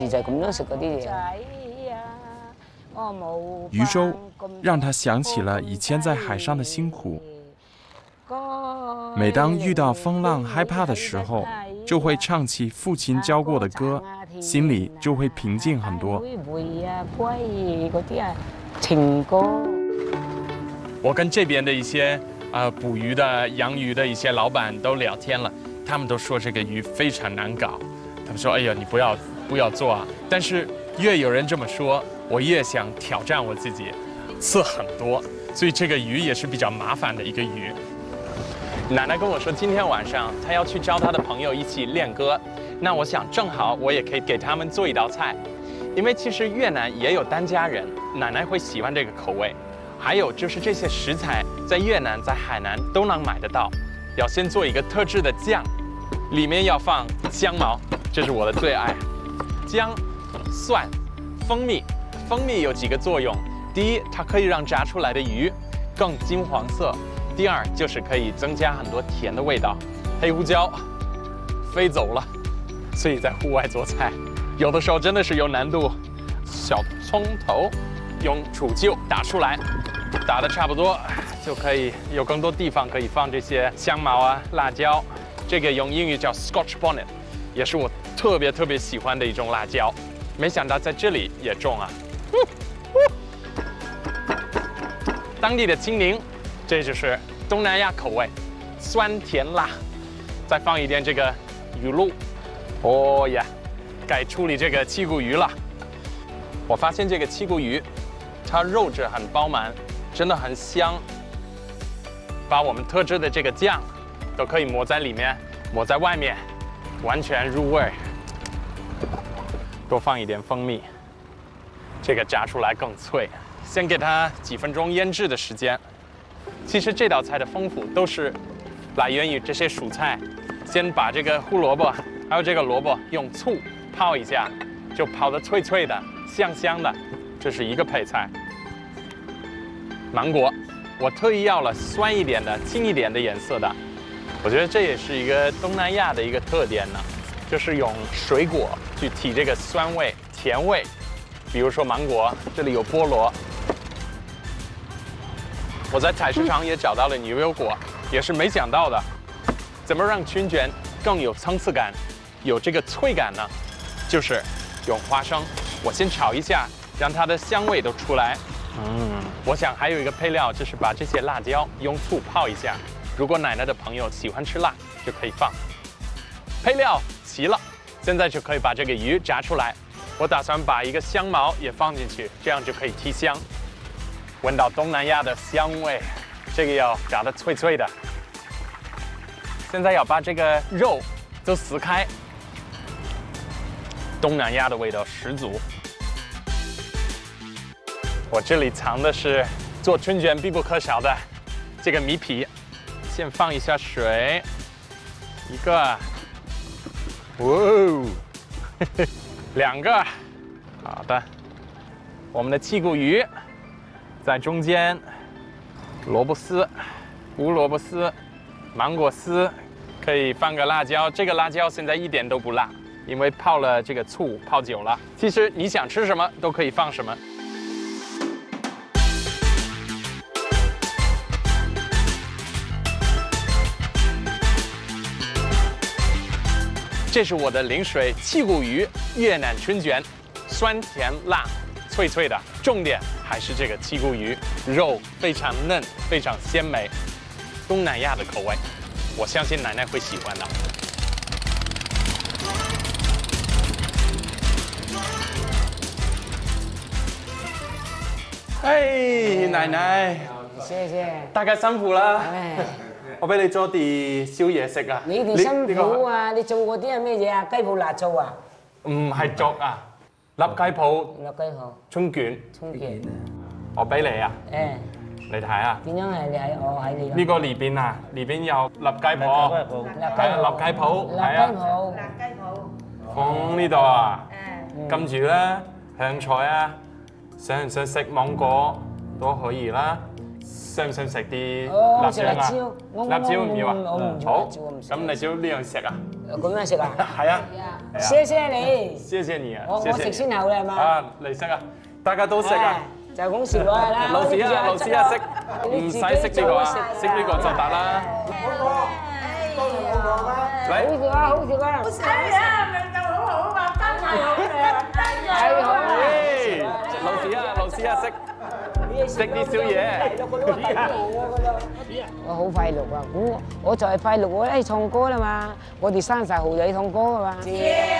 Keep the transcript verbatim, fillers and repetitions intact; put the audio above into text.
就係咁樣食嗰啲嘢。 渔舟讓他想起了以前在海上的辛苦。每當遇到風浪害怕的時候，就會唱起父親教過的歌，心裡就會平靜很多。 情歌。 我跟這邊的一些呃捕魚的、養魚的一些老闆都聊天了，他們都說這個魚非常難搞，他們說：“哎呀，你不要不要做啊！”但是越有人這麼說，我越想挑戰我自己，刺很多，所以這個魚也是比較麻煩的一個魚。奶奶跟我說，今天晚上她要去招她的朋友一起練歌，那我想正好我也可以給他們做一道菜，因為其實越南也有疍家人，奶奶會喜歡這個口味。還有就是這些食材在越南、在海南都能買得到，要先做一個特製的醬，裡面要放香茅，這是我的最愛，薑、蒜、蜂蜜。蜂蜜有幾個作用，第一，它可以讓炸出來的魚更金黃色；第二，就是可以增加很多甜的味道。黑胡椒飛走了，所以在戶外做菜，有的時候真的是有難度。小蔥頭用杵臼打出來，打得差不多就可以有更多地方可以放這些香茅啊、辣椒。這個用英語叫 Scotch bonnet， 也是我特別特別喜歡的一種辣椒。沒想到在這裡也種啊！當地的青檸，這就是東南亞口味，酸甜辣，再放一點這個魚露。哦呀，該處理這個七股魚了。我發現這個七股魚，它肉質很飽滿，真的很香。把我們特製的這個醬，都可以抹在裡面，抹在外面，完全入味。多放一點蜂蜜，這個炸出來更脆。先給它幾分鐘醃製的時間。其實這道菜的豐富都是來源於這些蔬菜。先把這個胡蘿蔔還有這個蘿蔔用醋泡一下，就泡得脆脆的、香香的。這是一個配菜。芒果，我特意要了酸一點的、青一點的顏色的。我覺得這也是一個東南亞的一個特點呢，就是用水果去提這個酸味、甜味。比如說芒果，這裡有菠蘿。我在菜市場也找到了牛油果，也是沒想到的。怎麼讓春捲更有層次感，有這個脆感呢？就是用花生，我先炒一下，讓它的香味都出來。嗯，我想還有一個配料，就是把這些辣椒用醋泡一下。如果奶奶的朋友喜歡吃辣，就可以放。配料齊了，現在就可以把這個魚炸出來。我打算把一個香茅也放進去，這樣就可以提香。聞到東南亞的香味，這個要炸得脆脆的。現在要把這個肉都撕開，東南亞的味道十足。我這裡藏的是做春捲必不可少的這個米皮，先放一下水，一個，哇哦，兩個，好的，我們的七股魚在中間，蘿蔔絲、胡蘿蔔絲、芒果絲，可以放個辣椒。這個辣椒現在一點都不辣，因為泡了這個醋泡久了。其實你想吃什麼都可以放什麼。這是我的臨水七股魚越南春捲，酸甜辣，脆脆的。重點還是這個七股魚，肉非常嫩，非常鮮美，東南亞的口味，我相信奶奶會喜歡的。哎，奶奶， 謝謝， 大家辛苦啦。我俾你做啲宵夜食啊！ 你哋辛苦啊！你做嗰啲係咩嘢啊？雞泡辣醋啊？ 唔係粥啊，臘雞泡。 臘雞泡。春卷。 春卷。 我俾你啊。誒。你睇啊。點樣係你喺我喺你？呢個裏邊啊，裏邊有臘雞泡。係臘雞泡。係啊。臘雞泡。臘雞泡。放呢度啊。誒。跟住咧，香菜啊，想唔想食芒果都可以啦。 想唔想食啲哦辣椒啊？ 食辣椒我辣椒唔要啊？ 我唔要好辣椒我唔，食咁你就呢樣食啊？ 咁樣食啊？ 係啊， 謝謝你， 謝謝你啊！ 我我食先好啦，係嘛？ 啊，你食啊！大家都食啊！ 就講笑話啦。 老師啊，老師啊，識唔使識呢個啊？識呢個就得啦。嚟， 好笑啊！好笑啊！ 係啊，命就好好啊，真係好靚， 係好啊！ 誒，老師啊，老師啊，識食啲宵夜。 我好快樂啊！咁我就係快樂，我一唱歌啦嘛，我哋三十號就去唱歌噶嘛。